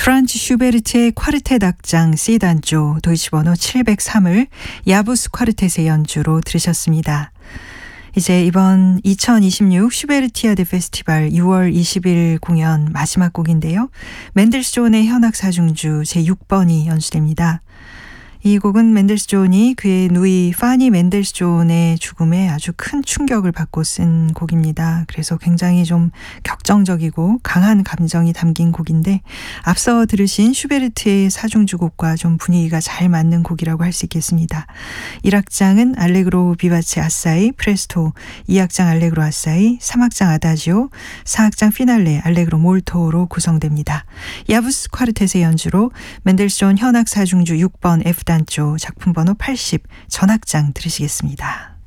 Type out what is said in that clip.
프란츠 슈베르트의 콰르텟 악장 C단조 도이치 번호 703을 야부스 콰르텟의 연주로 들으셨습니다. 이제 이번 2026 슈베르티아드 페스티벌 6월 20일 공연 마지막 곡인데요. 맨델스존의 현악 사중주 제6번이 연주됩니다. 이 곡은 맨델스존이 그의 누이 파니 맨델스존의 죽음에 아주 큰 충격을 받고 쓴 곡입니다. 그래서 굉장히 좀 격정적이고 강한 감정이 담긴 곡인데 앞서 들으신 슈베르트의 사중주곡과 좀 분위기가 잘 맞는 곡이라고 할 수 있겠습니다. 1악장은 알레그로 비바체 아사이 프레스토, 2악장 알레그로 아사이, 3악장 아다지오, 4악장 피날레 알레그로 몰토로 구성됩니다. 야부스 콰르텟의 연주로 맨델스존 현악 사중주 6번 F단조 작품 번호 80 전악장 들으시겠습니다.